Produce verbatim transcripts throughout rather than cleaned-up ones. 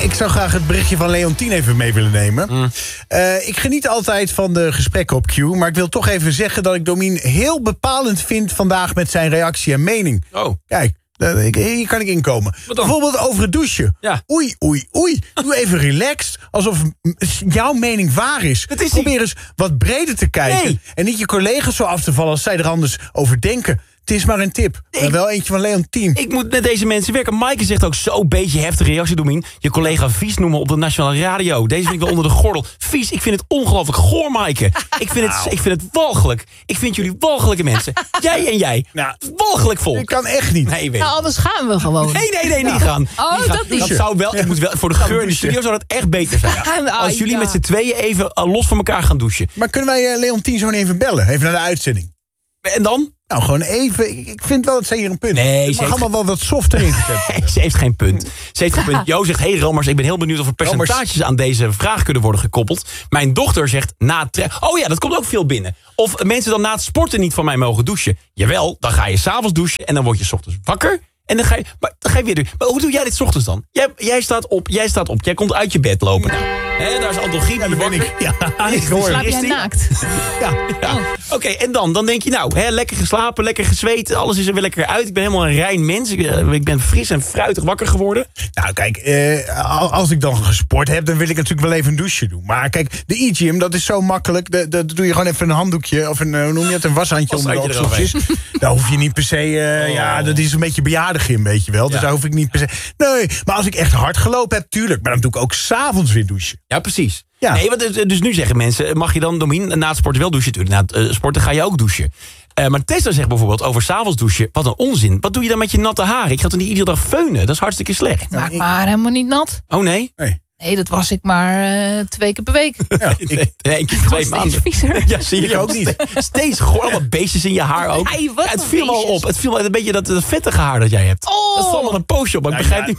ik zou graag het berichtje van Leontien even mee willen nemen. Mm. Uh, ik geniet altijd van de gesprekken op Q... maar ik wil toch even zeggen dat ik Domien heel bepalend vind... vandaag met zijn reactie en mening. Oh. Kijk, hier kan ik inkomen. Bijvoorbeeld over het douchen. Ja. Oei, oei, oei. Doe even relaxed, alsof jouw mening waar is. is Probeer die... eens wat breder te kijken. Nee. En niet je collega's zo af te vallen als zij er anders over denken. Het is maar een tip. Ik, maar wel eentje van Leontien. Ik moet met deze mensen werken. Maaike zegt ook zo'n beetje heftige reactie, Domien. Je collega vies noemen op de Nationale Radio. Deze vind ik wel onder de gordel. Vies, ik vind het ongelooflijk goor, Maaike. Ik vind het, ik vind het walgelijk. Ik vind jullie walgelijke mensen. Jij en jij. Nou, walgelijk volk. Ik kan echt niet. Nee, weet nou, anders gaan we gewoon. Nee, nee, nee, niet gaan. Oh, niet gaan. dat niet. Dat zou wel, ik moet wel, voor de geur in de studio zou dat echt beter zijn. Ja. Als jullie ja. met z'n tweeën even los van elkaar gaan douchen. Maar kunnen wij uh, Leontien zo even bellen? Even naar de uitzending. En dan? Nou, gewoon even. Ik vind wel dat zij hier een punt Nee, heeft. ze Het mag heeft allemaal wel wat softer ingezet. Nee, ze heeft geen punt. Ze heeft geen punt. Jo zegt, hey Romers, ik ben heel benieuwd of er percentages Romers. aan deze vraag kunnen worden gekoppeld. Mijn dochter zegt, na het tre- Oh ja, dat komt ook veel binnen. Of mensen dan na het sporten niet van mij mogen douchen. Jawel, dan ga je 's avonds douchen en dan word je 's ochtends wakker. En dan ga je, maar dan ga je weer doen. Maar hoe doe jij dit 's ochtends dan? Jij, jij staat op, jij staat op. Jij komt uit je bed lopen. Nou, hè, daar is Anton Griep. Ja, daar ben ik. Ja, ik hoor. Slaap jij naakt? Ja. ja. Oh. Oké, okay, en dan? Dan denk je, nou, hè, lekker geslapen, lekker gezweet. Alles is er weer lekker uit. Ik ben helemaal een rein mens. Ik, uh, ik ben fris en fruitig wakker geworden. Nou, kijk, uh, als ik dan gesport heb, dan wil ik natuurlijk wel even een douche doen. Maar kijk, de e-gym, dat is zo makkelijk. Dat doe je gewoon even een handdoekje of een, hoe noem je het, een washandje onder de oksels. Daar hoef je niet per se, uh, oh. ja, dat is een beetje bejaardengym, weet je wel. Dus ja. daar hoef ik niet per se. Nee, maar als ik echt hard gelopen heb, tuurlijk. Maar dan doe ik ook 's avonds weer douchen. Ja, precies. Ja. Nee, want dus, dus nu zeggen mensen, mag je dan, Domien, na het sporten wel douchen? Na het uh, sporten ga je ook douchen. Uh, maar Tessa zegt bijvoorbeeld over 's avonds douchen, wat een onzin. Wat doe je dan met je natte haren? Ik ga toch niet iedere dag feunen? Dat is hartstikke slecht. Maak mijn haar helemaal niet nat. Oh nee? Nee. Nee, dat was ik maar uh, twee keer per week. Ja, ik, nee, één keer per twee maanden. Viezer. Ja, zie je ook niet. Steeds gewoon allemaal beestjes in je haar ook. Ay, wat ja, het viel al op. Het viel al een beetje dat, dat vettige haar dat jij hebt. Oh. Dat valt wel een poosje op, maar ik ja, begrijp ja. niet.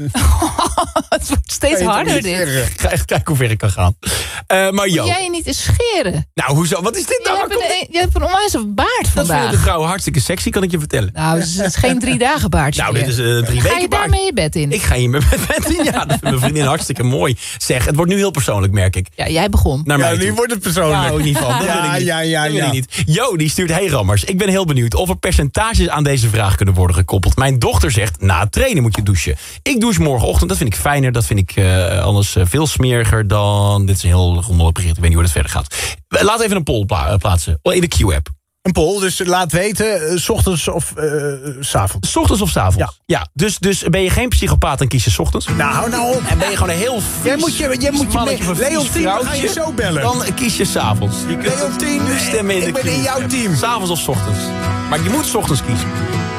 Het wordt steeds harder dit. Ik ga echt kijken hoe ver ik kan gaan. Uh, maar Jo. Moet jij je niet eens scheren? Nou, hoezo? Wat is dit Je nou? hebt een, je hebt een onwijs baard Dat vandaag. vinden de vrouwen hartstikke sexy, kan ik je vertellen. Nou, het is geen drie dagen baardje. Nou, dit is een uh, drie Ga weken je baard. daarmee je bed in? Ik ga hier met bed in. Ja, dat vindt mijn vriendin hartstikke mooi. Zeg, het wordt nu heel persoonlijk, merk ik. Ja, jij begon. Naar mij Ja, nu toe. wordt het persoonlijk. Nou, in ieder geval. Dat Ja, wil ik niet. ja, ja, Dat wil ja. ik niet. Jo, die stuurt, hey Rammers, ik ben heel benieuwd of er percentages aan deze vraag kunnen worden gekoppeld. Mijn dochter zegt, na het trainen moet je douchen. Ik douche morgenochtend, dat vind ik fijner. Dat vind ik uh, anders uh, veel smeriger dan... Dit is een heel rommelig bericht, ik weet niet hoe dat verder gaat. Laat even een poll pla- plaatsen in de Q-app. Een poll, dus laat weten, uh, 's ochtends of uh, 's avonds. 's Ochtends of 's avonds? Ja. ja dus, dus ben je geen psychopaat en kies je 's ochtends? Nou, hou nou op. En ben je gewoon een heel vies Jij moet je, jij moet je mannetje mee. of een vies Leontien, we gaan je vrouwtje, zo bellen. Dan kies je 's avonds. Je kunt Leontien, nu stemmen in de ik ben in Q-app. jouw team. 's Avonds of 's ochtends. Maar je moet 's ochtends kiezen.